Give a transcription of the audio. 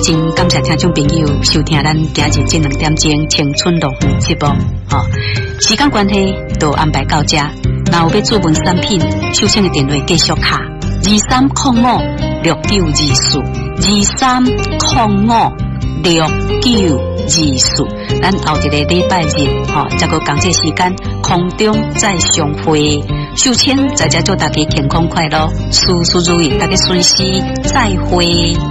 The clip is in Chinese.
真感谢听众朋友收听咱今日这2点钟青春乐园节目。时间关系，就安排到这。若有要注文产品，收请的电话继续卡2305-6305-6924，咱后一个礼拜日，再个讲这时间，空中再相会。秀清在这祝大家健康快乐，事事如意，大家顺时再会。